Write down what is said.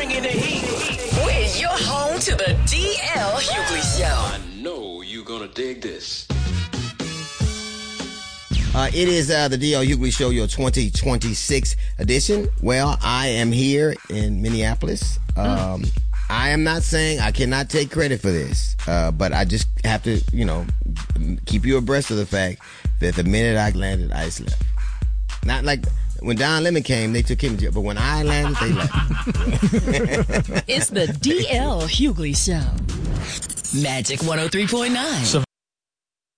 bringing the heat. With your home to the DL Hughley Show. I know you're gonna dig this. It is the DL Hughley Show, your 2026 edition. Well, I am here in Minneapolis. I am not saying I cannot take credit for this, but I just have to, keep you abreast of the fact that the minute I landed, ICE left. Not like when Don Lemon came, they took him to jail, but when I landed, they left. It's the DL Hughley Show. Magic 103.9.